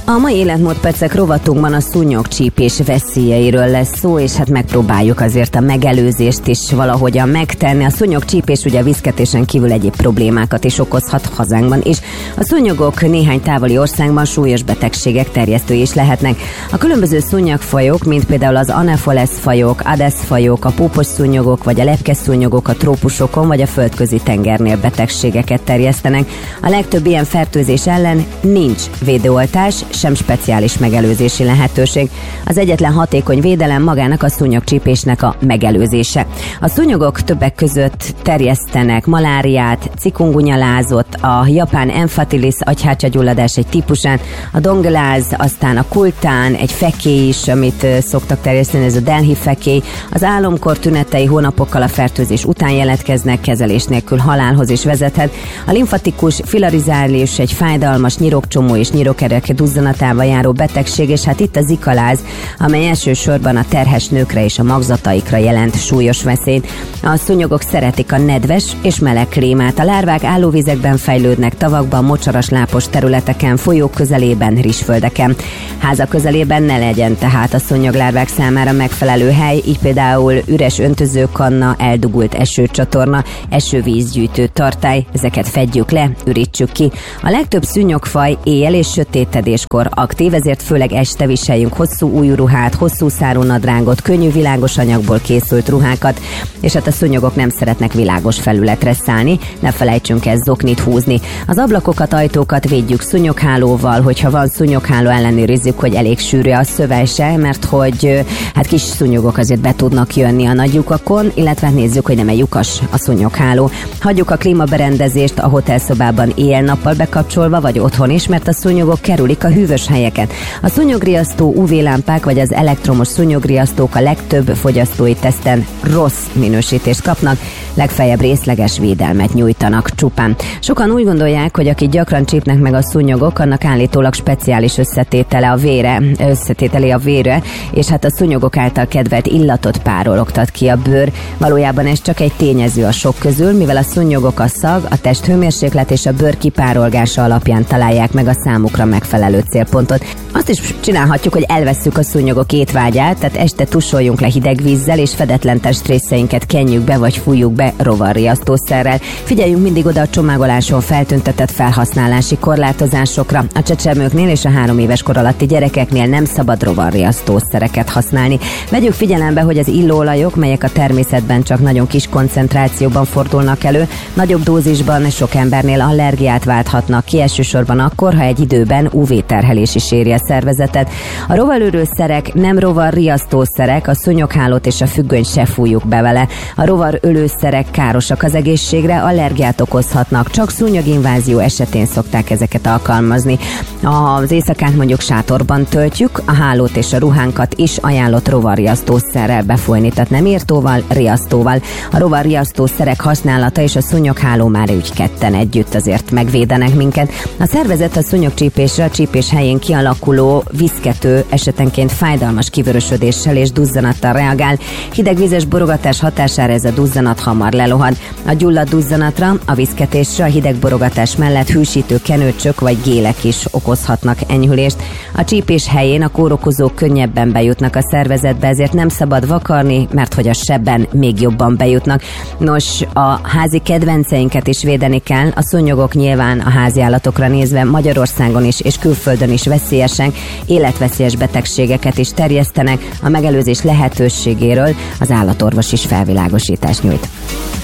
A mai életmódpercek rovatunkban a szúnyogcsípés veszélyeiről lesz szó, és hát megpróbáljuk azért a megelőzést is valahogyan megtenni. A szúnyogcsípés ugye a viszketésen kívül egyéb problémákat is okozhat hazánkban is. A szúnyogok néhány távoli országban súlyos betegségek terjesztői is lehetnek. A különböző szúnyogfajok, mint például az Anopheles fajok, Aedes fajok, a pópos szúnyogok vagy a lepkes szúnyogok a trópusokon vagy a földközi tengernél betegségeket terjesztenek. A legtöbb ilyen fertőzés ellen nincs védőoltás, sem speciális megelőzési lehetőség. Az egyetlen hatékony védelem magának a szúnyogcsípésnek a megelőzése. A szúnyogok többek között terjesztenek maláriát, cikungunyalázot, a japán emphathilis agyhártyagyulladás egy típusán, a dongeláz, aztán a kultán, egy fekély is, amit szoktak terjeszteni, ez a Delhi fekély. Az álomkor tünetei hónapokkal a fertőzés után jelentkeznek, kezelés nélkül halálhoz is vezethet. A limfatikus filarizális egy fájdalmas nyirokcsomó és nyirokerek duzzanatával járó betegség, és hát itt a zikaláz, amely elsősorban a terhes nőkre és a magzataikra jelent súlyos veszélyt. A szúnyogok szeretik a nedves és meleg klímát. A lárvák állóvizekben fejlődnek, tavakban, mocsaras lápos területeken, folyók közelében, rizsföldeken. Házak közelében ne legyen tehát a szúnyoglárvák számára megfelelő hely, így például üres öntözőkanna, eldugult esőcsatorna, esővízgyűjtő tartály, ezeket fedjük le, ürítsük ki. A legtöbb szúnyogfaj éjjel és sötétedéskor aktív, ezért főleg este viseljünk hosszú ujjruhát, hosszú szárú nadrágot, könnyű világos anyagból készült ruhákat, és hát a szúnyogok nem szeretnek világos felületre szállni, ne felejtsünk el zoknit húzni. Az ablakokat, ajtókat védjük szúnyoghálóval, hogyha van szúnyogháló, ellenőrizzük, hogy elég sűrű a szövelse, mert hogy hát kis szúnyogok azért be tudnak jönni a nagy lyukakon, illetve nézzük, hogy nem-e lyukas a szúnyogháló. Hagyjuk a klímaberendezést a hotelszobában éjjel-nappal bekapcsolva, vagy otthon is, mert a szúnyogok kerülik a hűvös helyeket. A szúnyogriasztó UV-lámpák vagy az elektromos szúnyogriasztók a legtöbb fogyasztói teszten rossz minősítést kapnak, legfeljebb részleges védelmet nyújtanak csupán. Sokan úgy gondolják, hogy akik gyakran csípnek meg a szúnyogok, annak állítólag speciális összetételi a vére, és hát a szúnyogok által kedvelt illatot párologtat ki a bőr. Valójában ez csak egy tényező a sok közül, mivel a szúnyogok a szag, a testhőmérséklet és a bőr kipárolgása alapján találják meg a számukra megfelelő célpontot. Azt is csinálhatjuk, hogy elvesszük a szúnyogok étvágyát, tehát este tusoljunk le hideg vízzel, és fedetlen testrészeinket kenjük be vagy fújjuk be rovarriasztószerrel. Figyeljünk mindig oda a csomagoláson feltüntetett felhasználási korlátozásokra. A csecsemőknél és a 3 éves kor alatti gyerekeknél nem szabad rovarriasztószereket használni. Vegyük figyelembe, hogy az illóolajok, melyek a természetben csak nagyon kis koncentrációban fordulnak elő, nagyobb dózisban sok embernél allergiát válthatnak ki, elsősorban akkor, ha egy időben UV-terhelés is éri a szervezetet. A rovarölőszerek nem rovarriasztószerek, a szúnyoghálót és a függönyt se fújjuk be vele. A rovarölőszerek károsak az egészségre, allergiát okozhatnak, csak szúnyoginvázió esetén szokták ezeket alkalmazni. Az éjszakát mondjuk sátorban töltjük, a hálót és a ruhánkat is ajánlott rovarriasztószerrel befolyni, tehát nem írtóval, riasztóval. A rovarriasztószerek használata és a szúnyogháló már úgy ketten együtt azért megvédenek minket. A szervezet a szúnyogcsípésre a csípés helyén kialakuló viszkető, esetenként fájdalmas kivörösödéssel és duzzanattal reagál. Hidegvizes borogatás hatására ez a duzzanat hamar lelohad. A gyulladt duzzanatra, a viszketésre a hideg borogatás mellett hűsítő kenőcsök vagy gélek is okozhatnak enyhülést. A csípés helyén a kórokozók könnyebben bejutnak a szervezetbe, ezért nem szabad vakarni, mert hogy a sebben még jobban bejutnak. Nos, a házi kedvenceinket is védeni kell, a szúnyogok nyilván a háziállatokra nézve Magyarországon is és külföldön is veszélyesek, életveszélyes betegségeket is terjesztenek, a megelőzés lehetőségéről az állatorvos is felvilágosítást nyújt.